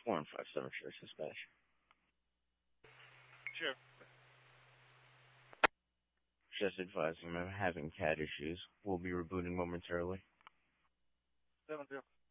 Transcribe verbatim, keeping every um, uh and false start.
One five seven six dispatch. Sure. Just advising I'm having cat issues. We'll be rebooting momentarily. Seven zero.